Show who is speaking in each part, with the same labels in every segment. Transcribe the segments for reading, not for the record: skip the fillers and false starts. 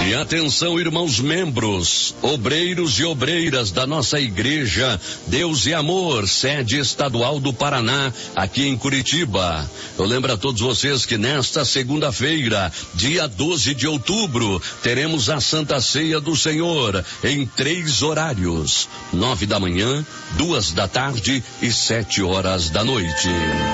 Speaker 1: E atenção, irmãos membros, obreiros e obreiras da nossa igreja Deus e Amor, sede estadual do Paraná, aqui em Curitiba. Eu lembro a todos vocês que nesta segunda-feira, dia 12 de outubro, teremos a Santa Ceia do Senhor em 3 horários: 9 da manhã, 2 da tarde e 7 horas da noite.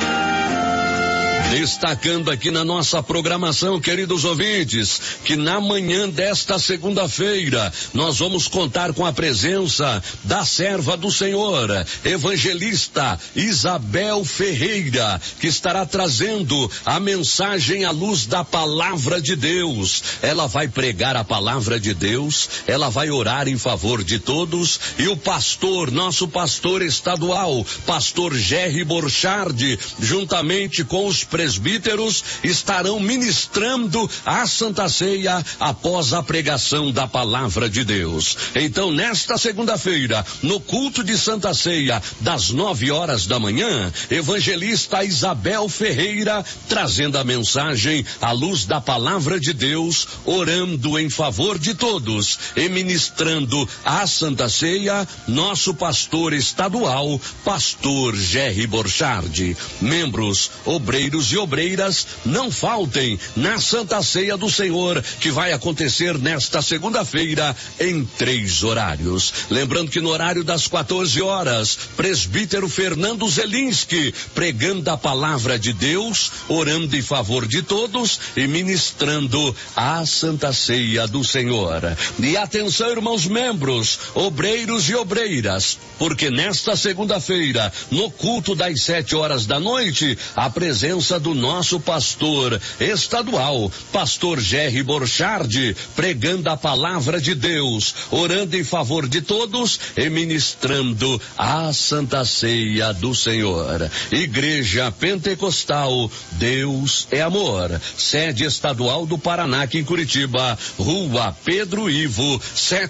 Speaker 1: Destacando aqui na nossa programação, queridos ouvintes, que na manhã desta segunda-feira nós vamos contar com a presença da serva do Senhor, evangelista Isabel Ferreira, que estará trazendo a mensagem à luz da palavra de Deus. Ela vai pregar a palavra de Deus, ela vai orar em favor de todos, e o pastor, nosso pastor estadual, pastor Jerry Borchardt, juntamente com os presbíteros, estarão ministrando a Santa Ceia após a pregação da palavra de Deus. Então, nesta segunda-feira, no culto de Santa Ceia, das 9 horas da manhã, evangelista Isabel Ferreira, trazendo a mensagem à luz da palavra de Deus, orando em favor de todos e ministrando a Santa Ceia, nosso pastor estadual, pastor Jerry Borchardt. Membros, obreiros e obreiras, não faltem na Santa Ceia do Senhor, que vai acontecer nesta segunda-feira em 3 horários. Lembrando que no horário das 14 horas, presbítero Fernando Zelinski, pregando a palavra de Deus, orando em favor de todos e ministrando a Santa Ceia do Senhor. E atenção, irmãos membros, obreiros e obreiras, porque nesta segunda-feira, no culto das 7 horas da noite, a presença do nosso pastor estadual, pastor Jerry Borchardt, pregando a palavra de Deus, orando em favor de todos e ministrando a Santa Ceia do Senhor. Igreja Pentecostal Deus é Amor, sede estadual do Paraná, aqui em Curitiba, Rua Pedro Ivo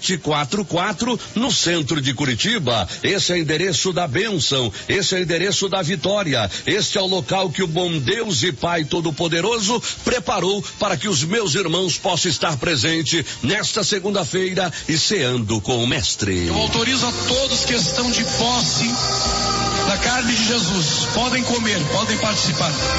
Speaker 1: 744, no centro de Curitiba. Esse é o endereço da bênção, esse é o endereço da vitória, este é o local que o bom Deus e Pai Todo-Poderoso preparou para que os meus irmãos possam estar presentes nesta segunda-feira e ceando com o Mestre.
Speaker 2: Eu autorizo a todos que estão de posse da carne de Jesus, podem comer, podem participar.